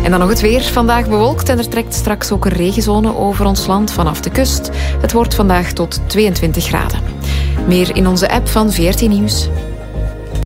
En dan nog het weer. Vandaag bewolkt en er trekt straks ook een regenzone over ons land vanaf de kust. Het wordt vandaag tot 22 graden. Meer in onze app van VRT Nieuws.